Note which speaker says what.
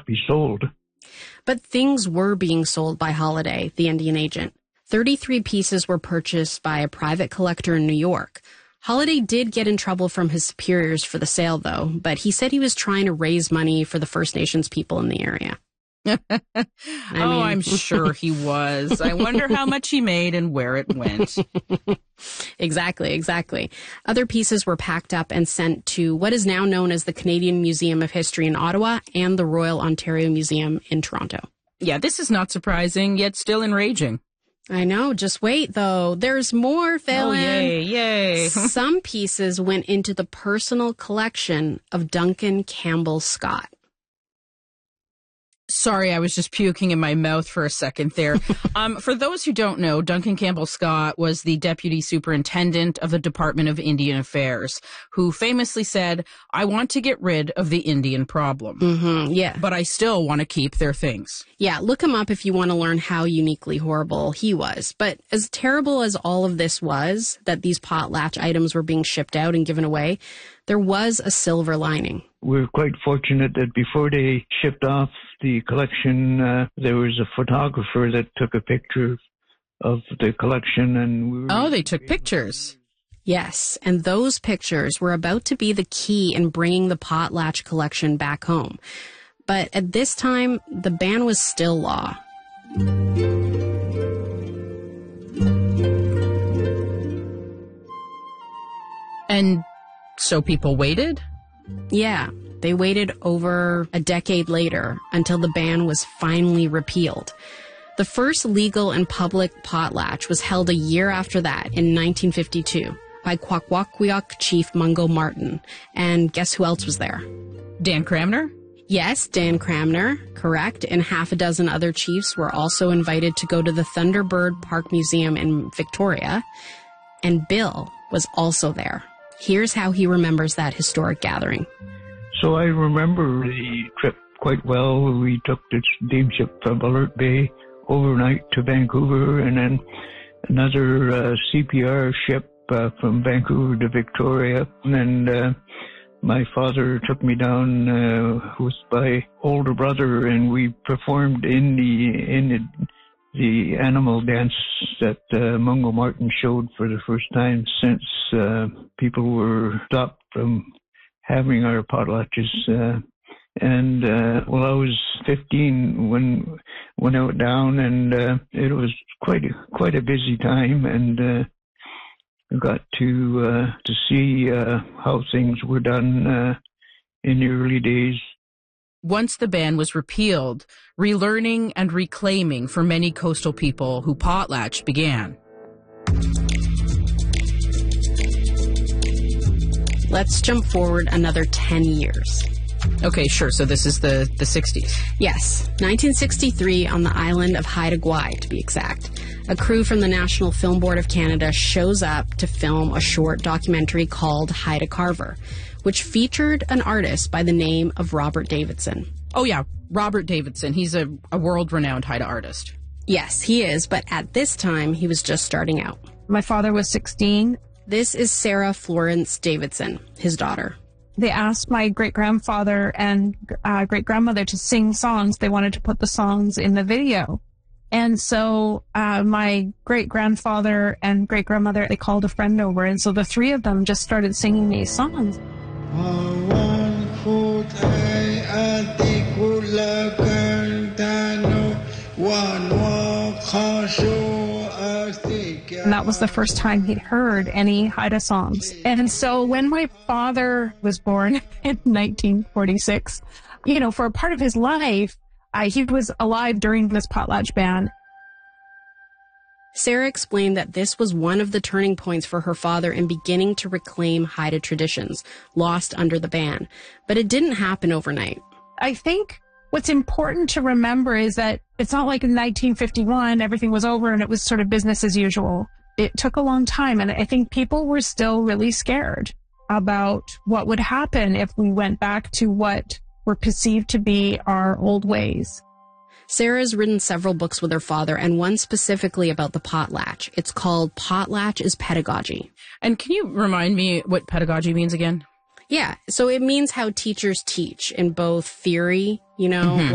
Speaker 1: be sold.
Speaker 2: But things were being sold by Holiday, the Indian agent. 33 pieces were purchased by a private collector in New York. Holiday did get in trouble from his superiors for the sale, though, but he said he was trying to raise money for the First Nations people in the area.
Speaker 3: I'm sure he was. I wonder how much he made and where it went.
Speaker 2: Exactly. Other pieces were packed up and sent to what is now known as the Canadian Museum of History in Ottawa and the Royal Ontario Museum in Toronto.
Speaker 3: Yeah, this is not surprising, yet still enraging.
Speaker 2: I know. Just wait, though. There's more, Phelan.
Speaker 3: Oh, yay.
Speaker 2: Some pieces went into the personal collection of Duncan Campbell Scott.
Speaker 3: Sorry, I was just puking in my mouth for a second there. For those who don't know, Duncan Campbell Scott was the deputy superintendent of the Department of Indian Affairs, who famously said, "I want to get rid of the Indian problem.
Speaker 2: Yeah.
Speaker 3: But I still want to keep their things."
Speaker 2: Yeah, look him up if you want to learn how uniquely horrible he was. But as terrible as all of this was, that these potlatch items were being shipped out and given away, there was a silver lining.
Speaker 1: We're quite fortunate that before they shipped off the collection, there was a photographer that took a picture of the collection. And
Speaker 3: they took pictures.
Speaker 2: Yes, and those pictures were about to be the key in bringing the potlatch collection back home. But at this time, the ban was still law.
Speaker 3: And so people waited?
Speaker 2: Yeah, they waited over a decade later until the ban was finally repealed. The first legal and public potlatch was held a year after that in 1952 by Kwakwaka'wakw Chief Mungo Martin. And guess who else was there?
Speaker 3: Dan Cramner?
Speaker 2: Yes, Dan Cramner, correct. And half a dozen other chiefs were also invited to go to the Thunderbird Park Museum in Victoria. And Bill was also there. Here's how he remembers that historic gathering.
Speaker 1: So I remember the trip quite well. We took the steamship from Alert Bay overnight to Vancouver, and then another CPR ship from Vancouver to Victoria. And then my father took me down with my older brother, and we performed in the animal dance that Mungo Martin showed for the first time since people were stopped from having our potlatches. I was 15 when I went down, and it was quite a busy time, and I got to see how things were done in the early days.
Speaker 3: Once the ban was repealed, relearning and reclaiming for many coastal people who potlatched began.
Speaker 2: Let's jump forward another 10 years.
Speaker 3: Okay, sure. So this is the 60s.
Speaker 2: Yes, 1963 on the island of Haida Gwaii, to be exact. A crew from the National Film Board of Canada shows up to film a short documentary called Haida Carver, which featured an artist by the name of Robert Davidson.
Speaker 3: Oh, yeah, Robert Davidson. He's a world-renowned Haida artist.
Speaker 2: Yes, he is, but at this time, he was just starting out.
Speaker 4: My father was 16.
Speaker 2: This is Sarah Florence Davidson, his daughter.
Speaker 4: They asked my great-grandfather and great-grandmother to sing songs. They wanted to put the songs in the video. And so my great-grandfather and great-grandmother, they called a friend over. And so the three of them just started singing these songs. And that was the first time he'd heard any Haida songs. And so when my father was born in 1946, for a part of his life, he was alive during this potlatch ban.
Speaker 2: Sarah explained that this was one of the turning points for her father in beginning to reclaim Haida traditions lost under the ban. But it didn't happen overnight.
Speaker 4: I think what's important to remember is that it's not like in 1951 everything was over and it was sort of business as usual. It took a long time, and I think people were still really scared about what would happen if we went back to what were perceived to be our old ways.
Speaker 2: Sarah's written several books with her father, and one specifically about the potlatch. It's called Potlatch is Pedagogy.
Speaker 3: And can you remind me what pedagogy means again?
Speaker 2: Yeah, so it means how teachers teach in both theory,